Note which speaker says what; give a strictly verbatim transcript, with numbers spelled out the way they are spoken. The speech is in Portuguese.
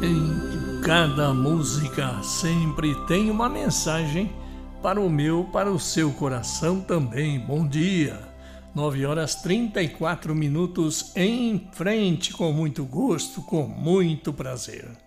Speaker 1: Em cada música sempre tem uma mensagem para o meu, para o seu coração também. Bom dia. nove horas trinta e quatro minutos em frente, com muito gosto, com muito prazer.